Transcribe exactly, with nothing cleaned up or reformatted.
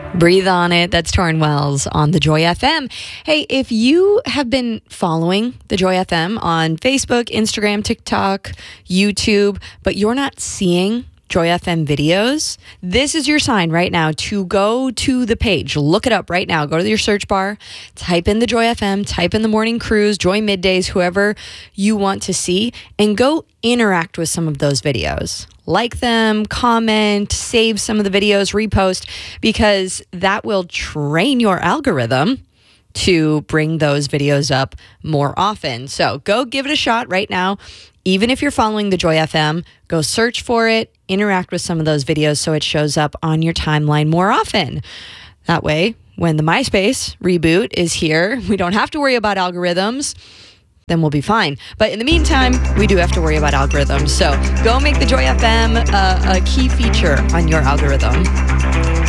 Breathe on it. That's Torrin Wells on the Joy F M. Hey, if you have been following the Joy F M on Facebook, Instagram, TikTok, YouTube, but you're not seeing Joy F M videos, this is your sign right now to go to the page. Look it up right now. Go to your search bar, type in the Joy F M, type in the Morning Cruise, Joy Middays, whoever you want to see, and go interact with some of those videos. Like them, comment, save some of the videos, repost, because that will train your algorithm to bring those videos up more often. So go give it a shot right now. Even if you're following the Joy F M, go search for it, interact with some of those videos so it shows up on your timeline more often. That way, when the MySpace reboot is here, we don't have to worry about algorithms. Then we'll be fine. But in the meantime, we do have to worry about algorithms. So go make the Joy F M uh, a key feature on your algorithm.